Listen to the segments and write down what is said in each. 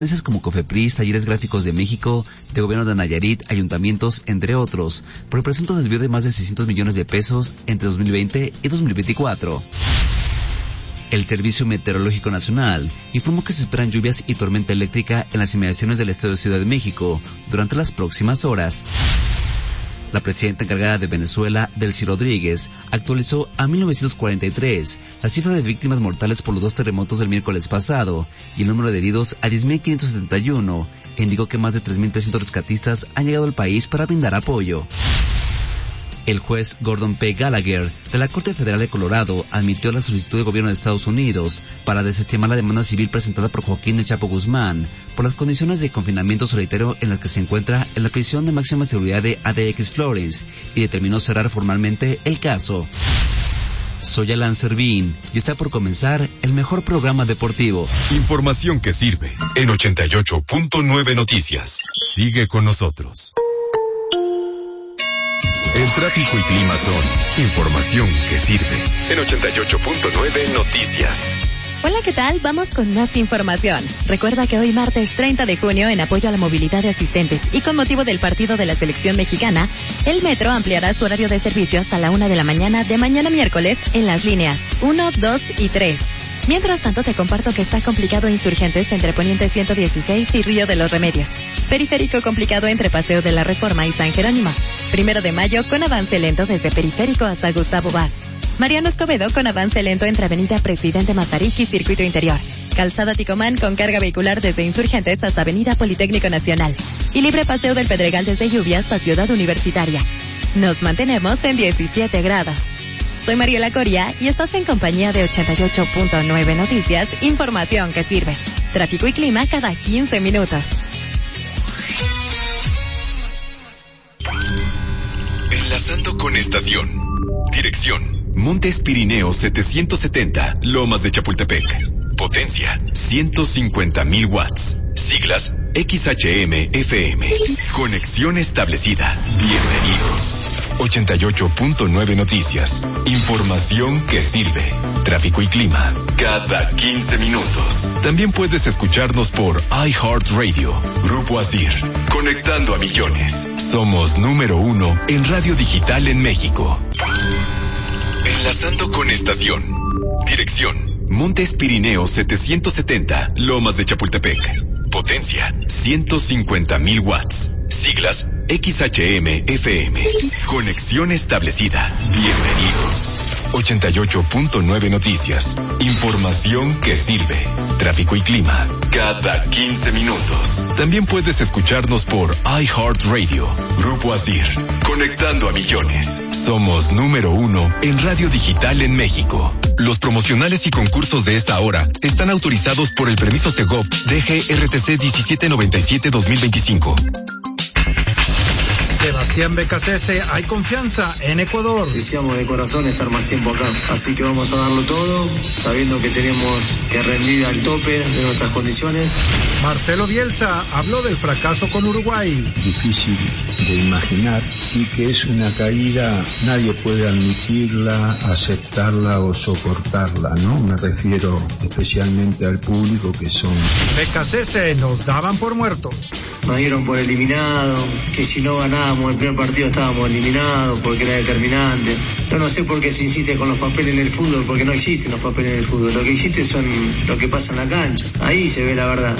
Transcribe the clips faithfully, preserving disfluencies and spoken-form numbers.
como Cofepris, Talleres Gráficos de México, de Gobierno de Nayarit, ayuntamientos, entre otros, por el presunto desvío de más de seiscientos millones de pesos entre dos mil veinte y dos mil veinticuatro. El Servicio Meteorológico Nacional informó que se esperan lluvias y tormenta eléctrica en las inmediaciones del estado de Ciudad de México durante las próximas horas. La presidenta encargada de Venezuela, Delcy Rodríguez, actualizó a mil novecientos cuarenta y tres la cifra de víctimas mortales por los dos terremotos del miércoles pasado y el número de heridos a diez mil quinientos setenta y uno, e indicó que más de tres mil trescientos rescatistas han llegado al país para brindar apoyo. El juez Gordon P. Gallagher, de la Corte Federal de Colorado, admitió la solicitud del gobierno de Estados Unidos para desestimar la demanda civil presentada por Joaquín El Chapo Guzmán por las condiciones de confinamiento solitario en las que se encuentra en la prisión de máxima seguridad de A D X Florence, y determinó cerrar formalmente el caso. Soy Alan Servín y está por comenzar el mejor programa deportivo. Información que sirve en ochenta y ocho punto nueve Noticias. Sigue con nosotros. El tráfico y clima son información que sirve en ochenta y ocho punto nueve Noticias. Hola, ¿qué tal? Vamos con más información. Recuerda que hoy martes treinta de junio, en apoyo a la movilidad de asistentes y con motivo del partido de la selección mexicana, el metro ampliará su horario de servicio hasta la una de la mañana de mañana miércoles en las líneas uno, dos y tres. Mientras tanto, te comparto que está complicado Insurgentes entre Poniente ciento dieciséis y Río de los Remedios. Periférico complicado entre Paseo de la Reforma y San Jerónimo. Primero de Mayo con avance lento desde Periférico hasta Gustavo Vaz. Mariano Escobedo con avance lento entre Avenida Presidente Mazarik y Circuito Interior. Calzada Ticomán con carga vehicular desde Insurgentes hasta Avenida Politécnico Nacional. Y libre paseo del Pedregal desde Lluvia hasta Ciudad Universitaria. Nos mantenemos en diecisiete grados. Soy Mariela Coria y estás en compañía de ochenta y ocho punto nueve Noticias, información que sirve. Tráfico y clima cada quince minutos. Enlazando con estación. Dirección: Montes Pirineos setecientos setenta, Lomas de Chapultepec. Potencia: ciento cincuenta mil watts. Siglas: X H M F M. Conexión establecida. Bienvenido. ochenta y ocho punto nueve Noticias. Información que sirve. Tráfico y clima cada quince minutos. También puedes escucharnos por iHeartRadio. Grupo Asir. Conectando a millones. Somos número uno en radio digital en México. Enlazando con estación. Dirección: Montes Pirineos setecientos setenta, Lomas de Chapultepec. Potencia: ciento cincuenta mil watts. Siglas: X H M F M. Conexión establecida. Bienvenido. ochenta y ocho punto nueve Noticias. Información que sirve. Tráfico y clima cada quince minutos. También puedes escucharnos por iHeartRadio. Grupo Asir. Conectando a millones. Somos número uno en radio digital en México. Los promocionales y concursos de esta hora están autorizados por el permiso Segov D G R T C diecisiete noventa y siete dos mil veinticinco. Sebastián Becasese, hay confianza en Ecuador. Deseamos de corazón estar más tiempo acá, así que vamos a darlo todo, sabiendo que tenemos que rendir al tope de nuestras condiciones. Marcelo Bielsa habló del fracaso con Uruguay. Difícil de imaginar y que es una caída, nadie puede admitirla, aceptarla o soportarla, ¿no? Me refiero especialmente al público, que son... Becasese, nos daban por muertos. Nos dieron por eliminado, que si no ganábamos el primer partido estábamos eliminados porque era determinante. Yo no sé por qué se insiste con los papeles en el fútbol, porque no existen los papeles en el fútbol. Lo que existe son lo que pasa en la cancha. Ahí se ve la verdad.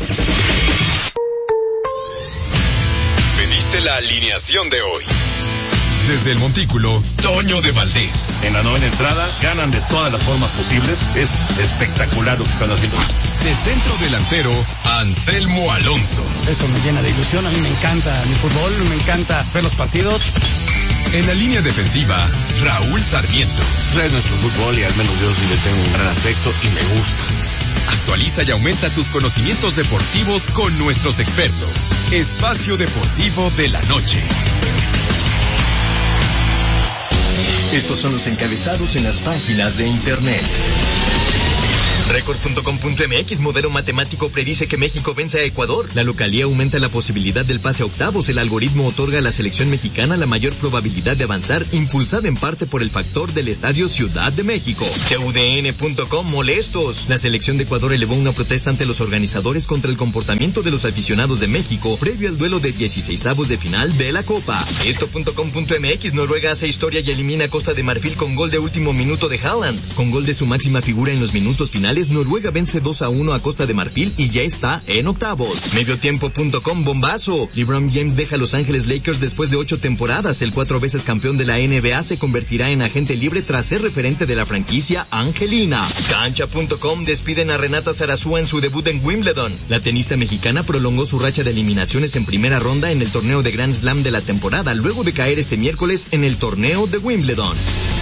Pediste la alineación de hoy. Desde el Montículo, Toño de Valdés. En la novena entrada, ganan de todas las formas posibles. Es espectacular lo que están haciendo. De centro delantero, Anselmo Alonso. Eso me llena de ilusión. A mí me encanta mi fútbol, me encanta ver los partidos. En la línea defensiva, Raúl Sarmiento. Es nuestro fútbol y al menos yo sí le tengo un gran afecto y me gusta. Actualiza y aumenta tus conocimientos deportivos con nuestros expertos. Espacio Deportivo de la Noche. Estos son los encabezados en las páginas de internet. Record punto com punto m x, modelo matemático predice que México vence a Ecuador. La localía aumenta la posibilidad del pase a octavos. El algoritmo otorga a la selección mexicana la mayor probabilidad de avanzar, impulsada en parte por el factor del Estadio Ciudad de México. T U D N punto com, molestos. La selección de Ecuador elevó una protesta ante los organizadores contra el comportamiento de los aficionados de México previo al duelo de dieciseisavos de final de la Copa. Esto punto com punto m x, Noruega hace historia y elimina a Costa de Marfil con gol de último minuto de Haaland. Con gol de su máxima figura en los minutos finales, Noruega vence dos a uno a Costa de Marfil y ya está en octavos. Mediotiempo punto com, bombazo. LeBron James deja a Los Ángeles Lakers después de ocho temporadas. El cuatro veces campeón de la N B A se convertirá en agente libre tras ser referente de la franquicia angelina. Cancha punto com, despiden a Renata Zarazúa en su debut en Wimbledon. La tenista mexicana prolongó su racha de eliminaciones en primera ronda en el torneo de Grand Slam de la temporada, luego de caer este miércoles en el torneo de Wimbledon.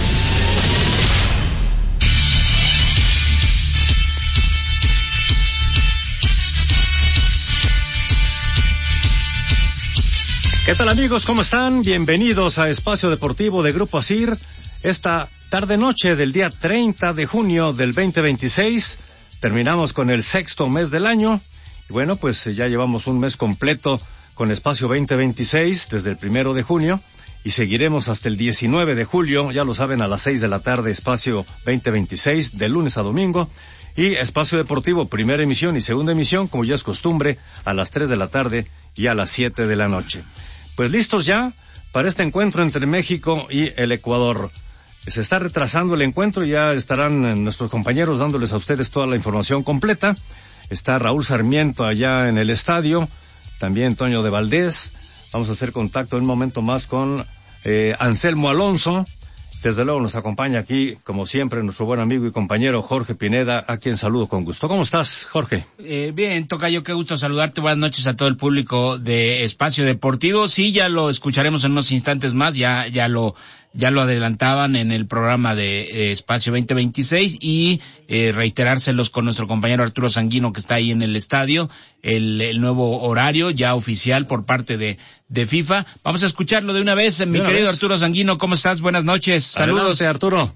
¿Qué tal, amigos? ¿Cómo están? Bienvenidos a Espacio Deportivo de Grupo ASIR. Esta tarde-noche del día treinta de junio del veinte veintiséis, terminamos con el sexto mes del año. Y bueno, pues ya llevamos un mes completo con Espacio veinte veintiséis desde el primero de junio. Y seguiremos hasta el diecinueve de julio, ya lo saben, a las seis de la tarde, Espacio veinte veintiséis, de lunes a domingo. Y Espacio Deportivo, primera emisión y segunda emisión, como ya es costumbre, a las tres de la tarde y a las siete de la noche. Pues listos ya para este encuentro entre México y el Ecuador. Se está retrasando el encuentro, ya estarán nuestros compañeros dándoles a ustedes toda la información completa. Está Raúl Sarmiento allá en el estadio, también Toño de Valdés. Vamos a hacer contacto en un momento más con eh, Anselmo Alonso. Desde luego nos acompaña aquí, como siempre, nuestro buen amigo y compañero Jorge Pineda, a quien saludo con gusto. ¿Cómo estás, Jorge? Eh, bien, tocayo, qué gusto saludarte. Buenas noches a todo el público de Espacio Deportivo. Sí, ya lo escucharemos en unos instantes más, ya ya lo ya lo adelantaban en el programa de eh, Espacio veinte veintiséis y eh, reiterárselos con nuestro compañero Arturo Sanguino, que está ahí en el estadio, el, el nuevo horario ya oficial por parte de de FIFA. Vamos a escucharlo de una vez, mi querido vez. Arturo Sanguino, ¿cómo estás? Buenas noches. Saludos. Adelante, Arturo.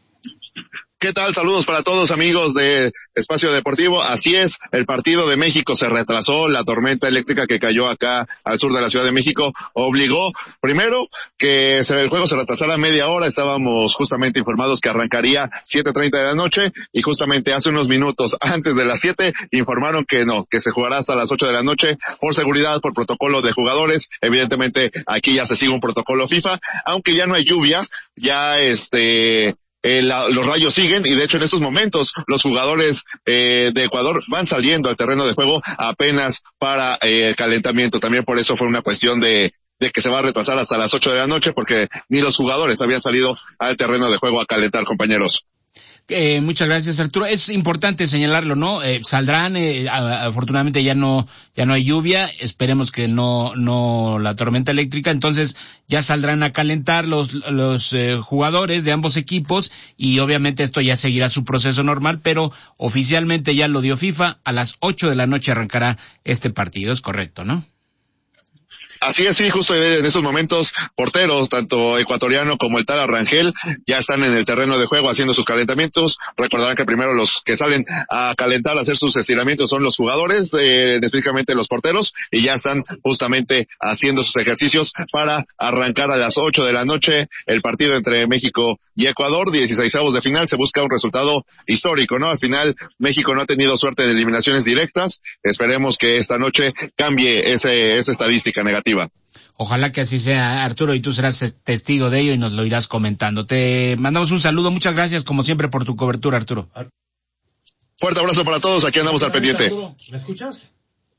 ¿Qué tal? Saludos para todos, amigos de Espacio Deportivo. Así es, el partido de México se retrasó. La tormenta eléctrica que cayó acá al sur de la Ciudad de México obligó, primero, que el juego se retrasara media hora. Estábamos justamente informados que arrancaría siete treinta de la noche y justamente hace unos minutos antes de las siete informaron que no, que se jugará hasta las ocho de la noche por seguridad, por protocolo de jugadores. Evidentemente aquí ya se sigue un protocolo FIFA, aunque ya no hay lluvia, ya este... Eh, la, los rayos siguen y de hecho en estos momentos los jugadores eh, de Ecuador van saliendo al terreno de juego apenas para eh, el calentamiento. También por eso fue una cuestión de de que se va a retrasar hasta las ocho de la noche porque ni los jugadores habían salido al terreno de juego a calentar, compañeros. Eh, muchas gracias, Arturo. Es importante señalarlo, ¿no? Eh, saldrán, eh, afortunadamente ya no, ya no hay lluvia, esperemos que no, no la tormenta eléctrica, entonces ya saldrán a calentar los, los eh, jugadores de ambos equipos y obviamente esto ya seguirá su proceso normal, pero oficialmente ya lo dio FIFA, a las ocho de la noche arrancará este partido, es correcto, ¿no? Así es, sí, justo en esos momentos, porteros, tanto ecuatoriano como el Tala Rangel, ya están en el terreno de juego haciendo sus calentamientos. Recordarán que primero los que salen a calentar, a hacer sus estiramientos son los jugadores, eh, específicamente los porteros, y ya están justamente haciendo sus ejercicios para arrancar a las ocho de la noche el partido entre México y Ecuador, dieciseisavos de final. Se busca un resultado histórico, ¿no? Al final, México no ha tenido suerte de eliminaciones directas. Esperemos que esta noche cambie ese, esa estadística negativa. Ojalá que así sea, Arturo, y tú serás testigo de ello y nos lo irás comentando. Te mandamos un saludo, muchas gracias como siempre por tu cobertura, Arturo. Fuerte abrazo para todos, aquí andamos al pendiente. Arturo, ¿me escuchas?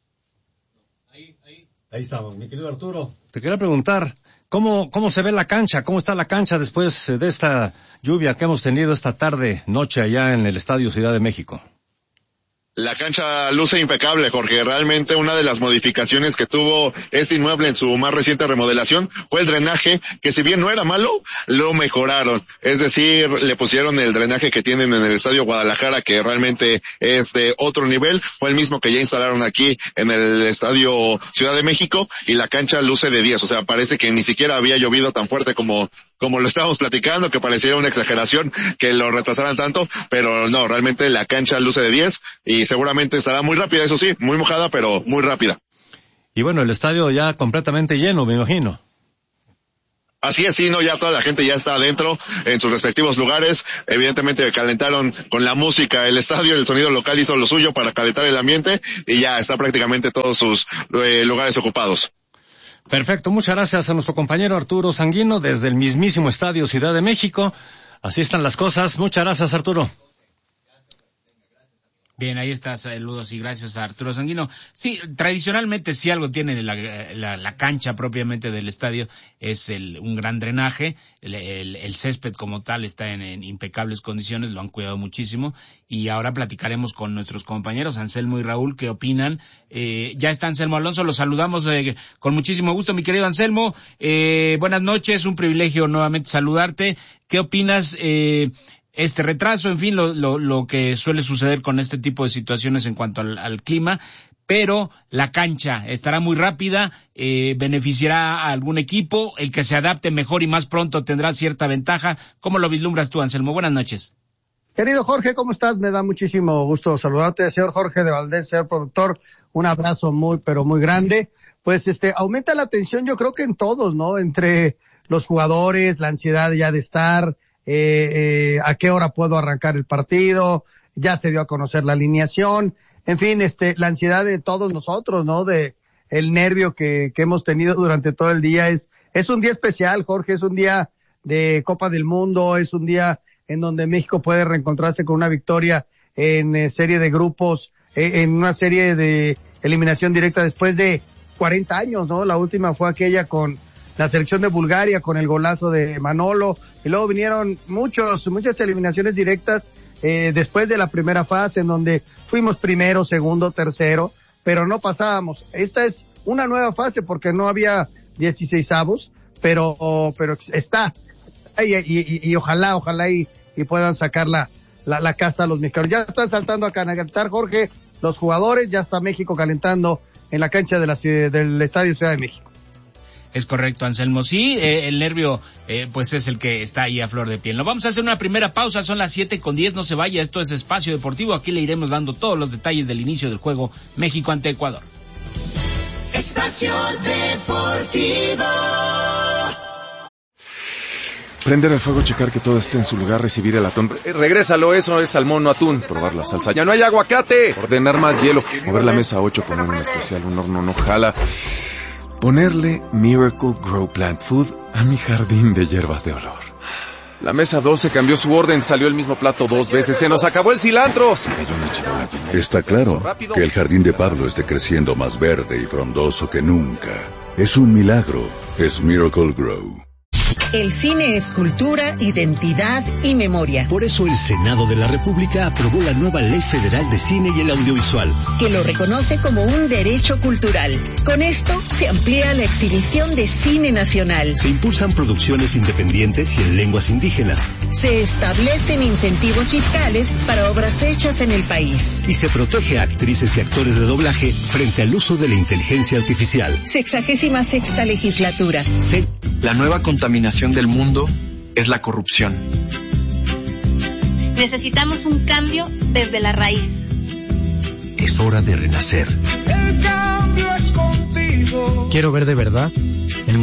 Ahí, ahí. Ahí estamos, mi querido Arturo. Te quería preguntar, ¿cómo, cómo se ve la cancha? ¿Cómo está la cancha después de esta lluvia que hemos tenido esta tarde, noche allá en el Estadio Ciudad de México? La cancha luce impecable, Jorge. Realmente una de las modificaciones que tuvo este inmueble en su más reciente remodelación fue el drenaje, que si bien no era malo, lo mejoraron. Es decir, le pusieron el drenaje que tienen en el Estadio Guadalajara, que realmente es de otro nivel. Fue el mismo que ya instalaron aquí en el Estadio Ciudad de México y la cancha luce de diez. O sea, parece que ni siquiera había llovido tan fuerte como como lo estábamos platicando, que pareciera una exageración que lo retrasaran tanto, pero no, realmente la cancha luce de diez y seguramente estará muy rápida, eso sí, muy mojada, pero muy rápida. Y bueno, el estadio ya completamente lleno, me imagino. Así es, sí, no, ya toda la gente ya está adentro en sus respectivos lugares. Evidentemente calentaron con la música el estadio, el sonido local hizo lo suyo para calentar el ambiente y ya está prácticamente todos sus eh, lugares ocupados. Perfecto, muchas gracias a nuestro compañero Arturo Sanguino desde el mismísimo Estadio Ciudad de México. Así están las cosas. Muchas gracias, Arturo. Bien, ahí está, saludos y gracias a Arturo Sanguino. Sí, tradicionalmente si algo tiene la, la, la cancha propiamente del estadio es el, un gran drenaje, el, el, el césped como tal está en, en impecables condiciones, lo han cuidado muchísimo y ahora platicaremos con nuestros compañeros Anselmo y Raúl qué opinan. Eh, ya está Anselmo Alonso, los saludamos eh, con muchísimo gusto, mi querido Anselmo. Eh, buenas noches, un privilegio nuevamente saludarte. ¿Qué opinas? Eh, Este retraso, en fin, lo, lo, lo que suele suceder con este tipo de situaciones en cuanto al, al clima, pero la cancha estará muy rápida, eh, beneficiará a algún equipo, el que se adapte mejor y más pronto tendrá cierta ventaja. ¿Cómo lo vislumbras tú, Anselmo? Buenas noches. Querido Jorge, ¿cómo estás? Me da muchísimo gusto saludarte, señor Jorge de Valdés, señor productor, un abrazo muy, pero muy grande. Pues este, aumenta la tensión, yo creo que en todos, ¿no? Entre los jugadores, la ansiedad ya de estar, Eh, eh, a qué hora puedo arrancar el partido, ya se dio a conocer la alineación, en fin, este, la ansiedad de todos nosotros, ¿no? De el nervio que, que hemos tenido durante todo el día. Es, es un día especial, Jorge, es un día de Copa del Mundo, es un día en donde México puede reencontrarse con una victoria en eh, serie de grupos, eh, en una serie de eliminación directa después de cuarenta años, ¿no? La última fue aquella con la selección de Bulgaria con el golazo de Manolo, y luego vinieron muchos, muchas eliminaciones directas eh, después de la primera fase en donde fuimos primero, segundo, tercero, pero no pasábamos. Esta es una nueva fase porque no había dieciseisavos, pero, pero está, y, y, y ojalá, ojalá y, y puedan sacar la, la, la casta a los mexicanos. Ya están saltando a calentar, Jorge, los jugadores, ya está México calentando en la cancha de la ciudad, del Estadio Ciudad de México. Es correcto, Anselmo. Sí, eh, el nervio, eh, pues es el que está ahí a flor de piel. Nos vamos a hacer una primera pausa, son las siete con diez, no se vaya, esto es Espacio Deportivo, aquí le iremos dando todos los detalles del inicio del juego México ante Ecuador. Espacio Deportivo. Prender el fuego, checar que todo esté en su lugar, recibir el atún. Eh, regrésalo, eso es salmón, no atún. Probar la salsa. ¡Ya no hay aguacate! Ordenar más hielo. Mover la mesa ocho, poner un especial, un horno no jala. Ponerle Miracle Grow Plant Food a mi jardín de hierbas de olor. La mesa doce cambió su orden, salió el mismo plato dos veces, se nos acabó el cilantro. Se cayó una chingada. Está claro que el jardín de Pablo esté creciendo más verde y frondoso que nunca. Es un milagro, es Miracle Grow. El cine es cultura, identidad y memoria. Por eso el Senado de la República aprobó la nueva Ley Federal de Cine y el Audiovisual, que lo reconoce como un derecho cultural. Con esto se amplía la exhibición de cine nacional. Se impulsan producciones independientes y en lenguas indígenas. Se establecen incentivos fiscales para obras hechas en el país. Y se protege a actrices y actores de doblaje frente al uso de la inteligencia artificial. Sexagésima sexta legislatura. Sí. La nueva contaminación del mundo es la corrupción. Necesitamos un cambio desde la raíz. Es hora de renacer. El cambio es contigo. Quiero ver de verdad